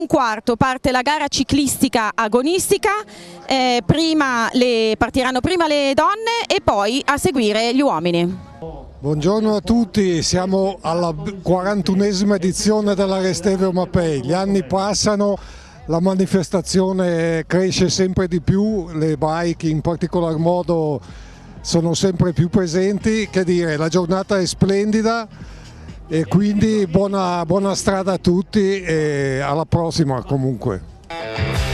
Un quarto parte la gara ciclistica agonistica, partiranno prima le donne e poi a seguire gli uomini. Buongiorno a tutti, siamo alla 41esima edizione della Restevio Mapei. Gli anni passano, la manifestazione cresce sempre di più, le bike in particolar modo sono sempre più presenti. Che dire, la giornata è splendida e quindi buona strada a tutti e alla prossima comunque.